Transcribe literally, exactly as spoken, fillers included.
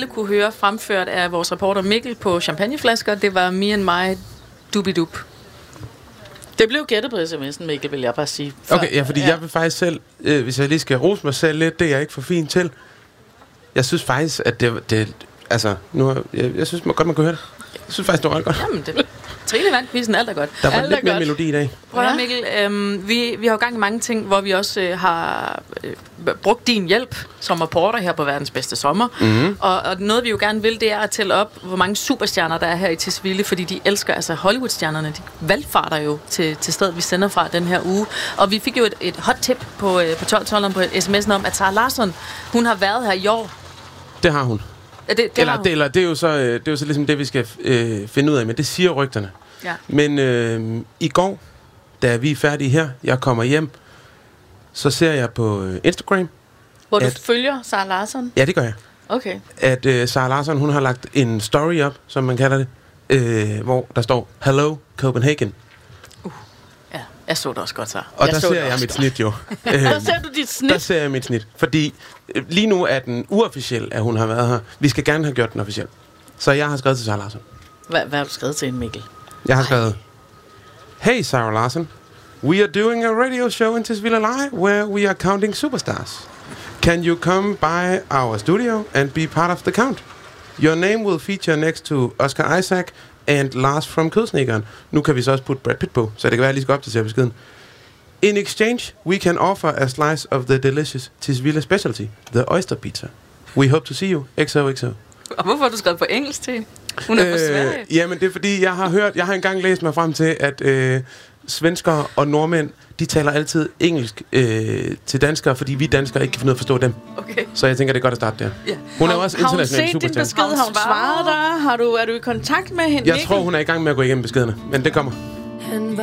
alle kunne høre fremført af vores reporter Mikkel på champagneflasker. Det var Me and My Dubidup. Det blev gættet på sms'en, Mikkel, vil jeg bare sige. For, okay, ja, fordi ja. jeg vil faktisk selv, øh, hvis jeg lige skal rose mig selv lidt, det er jeg ikke for fint til. Jeg synes faktisk, at det, det altså, nu, jeg, jeg synes man godt, man kunne høre det. Jeg synes faktisk, det var ret godt. Jamen, det Trine vandquizzen, alt er godt. Der var alt lidt mere melodi i dag. Prøv at ja. Mikkel, øhm, vi, vi har jo gang i mange ting, hvor vi også øh, har øh, brugt din hjælp som reporter her på Verdens Bedste Sommer. Mm-hmm. Og, og noget vi jo gerne vil, det er at tælle op, hvor mange superstjerner der er her i Tisvilde, fordi de elsker, altså Hollywood-stjernerne, de valgfarter jo til, til stedet, vi sender fra den her uge. Og vi fik jo et, et hot tip på, øh, på tolv tolv på sms'en om, at Sarah Larsson, hun har været her i år. Det har hun. Ja, det, det, eller, har hun. Det, eller det er jo så øh, det er jo så ligesom det vi skal øh, finde ud af, men det siger rygterne. Ja. Men øh, i går, da vi er færdige her, jeg kommer hjem, så ser jeg på øh, Instagram. Hvor du at, følger Sarah Larsson? Ja, det gør jeg. Okay. At øh, Sarah Larsson, hun har lagt en story op, som man kalder det, øh, hvor der står Hello Copenhagen. Uh, ja, jeg så det også godt så. Og jeg der ser jeg mit snit jo. Der ser du dit snit? Der ser jeg mit snit, fordi øh, lige nu er den uofficiel, at hun har været her. Vi skal gerne have gjort den officiel. Så jeg har skrevet til Sarah Larsson. Hvad, hvad har du skrevet til en, Mikkel? Jeg har skrevet, Hey Sarah Larsson, we are doing a radio show in Tisvilde Live where we are counting superstars. Can you come by our studio and be part of the count? Your name will feature next to Oscar Isaac and Lars from Kødsnekeren. Nu kan vi så også putte Brad Pitt på, så det kan være, at jeg lige skal opdatere beskeden. In exchange, we can offer a slice of the delicious Tisvilde specialty, the oyster pizza. We hope to see you. X O X O. Og hvorfor har du skrevet på engelsk til? Hun er øh, fra Sverige. Jamen, det er fordi, jeg har hørt, jeg har engang læst mig frem til, at øh, svenskere og nordmænd, de taler altid engelsk øh, til danskere, fordi vi danskere ikke kan finde ud af at forstå dem. Okay. Så jeg tænker, det er godt at starte der. Ja. Hun er jo også international superstjerne. superstjerne. Har hun set din besked? Har hun svaret dig? Har du, er du i kontakt med hende? Jeg tror, hun er i gang med at gå igennem beskederne, men det kommer.